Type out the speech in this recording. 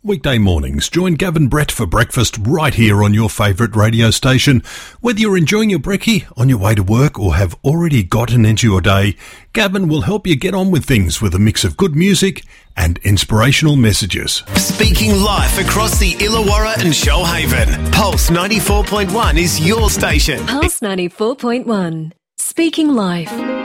Weekday mornings, join Gavin Brett for breakfast right here on your favourite radio station. Whether you're enjoying your brekkie, on your way to work or have already gotten into your day, Gavin will help you get on with things with a mix of good music and inspirational messages. Speaking life across the Illawarra and Shoalhaven. Pulse 94.1 is your station. Pulse 94.1. Speaking life.